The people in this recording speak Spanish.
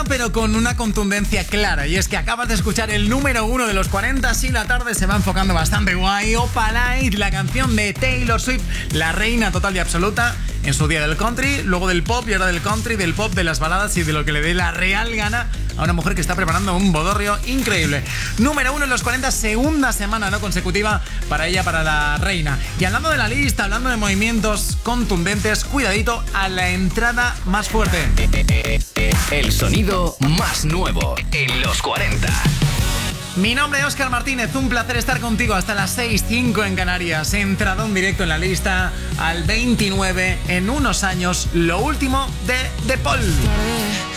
pero con una contundencia clara. Y es que acabas de escuchar el número 1 de los 40. Sí, la tarde se va enfocando bastante guay. Opalite, la canción de Taylor Swift, la reina total y absoluta en su día del country, luego del pop y ahora del country, del pop, de las baladas y de lo que le dé la real gana a una mujer que está preparando un bodorrio increíble. Número 1 en los 40, segunda semana no consecutiva para ella, para la reina. Y hablando de la lista, hablando de movimientos contundentes, cuidadito a la entrada más fuerte. El sonido más nuevo en los 40. Mi nombre es Óscar Martínez, un placer estar contigo hasta las 6:05 en Canarias. Entradón directo en la lista al 29 en unos años, lo último de The Paul.